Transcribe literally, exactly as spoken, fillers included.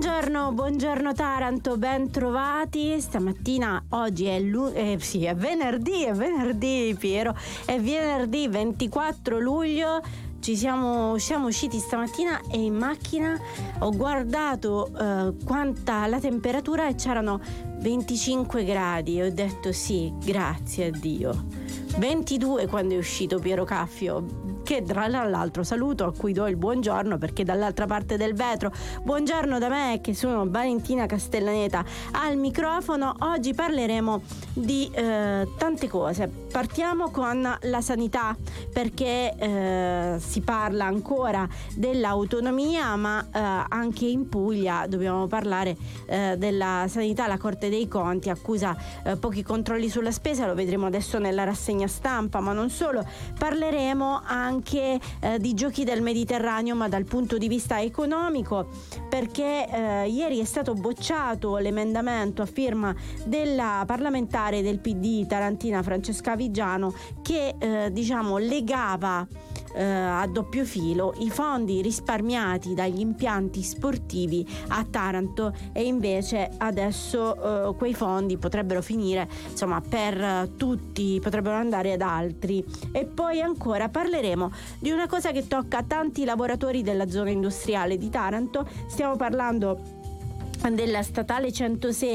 Buongiorno, buongiorno Taranto, ben trovati. Stamattina, oggi è, lu- eh, sì, è venerdì, è venerdì Piero, è venerdì ventiquattro luglio. Ci siamo, siamo usciti stamattina e in macchina ho guardato eh, quanta la temperatura e c'erano venticinque gradi e ho detto sì, grazie a Dio. ventidue quando è uscito Piero Caffio, che tra l'altro saluto, a cui do il buongiorno perché dall'altra parte del vetro. Buongiorno da me che sono Valentina Castellaneta al microfono. Oggi parleremo di eh, tante cose. Partiamo con la sanità perché eh, si parla ancora dell'autonomia, ma eh, anche in Puglia dobbiamo parlare eh, della sanità. La Corte dei Conti accusa eh, pochi controlli sulla spesa, lo vedremo adesso nella rassegna stampa, ma non solo. Parleremo anche eh, di giochi del Mediterraneo, ma dal punto di vista economico, perché eh, ieri è stato bocciato l'emendamento a firma della parlamentare del P D tarantina Francesca Vigiano che eh, diciamo legava eh, a doppio filo i fondi risparmiati dagli impianti sportivi a Taranto, e invece adesso eh, quei fondi potrebbero finire insomma per eh, tutti, potrebbero andare ad altri. E poi ancora parleremo di una cosa che tocca tanti lavoratori della zona industriale di Taranto. Stiamo parlando della statale centosei